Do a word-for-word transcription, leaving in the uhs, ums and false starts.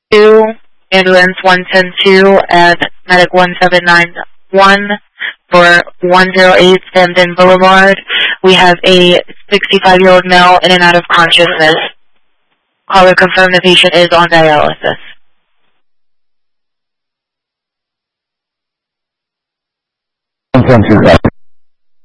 two, ambulance one ten two, and medic one seven nine one for one oh eight Camden Boulevard. We have a sixty-five-year-old male in and out of consciousness. Caller confirmed the patient is on dialysis. one ten two,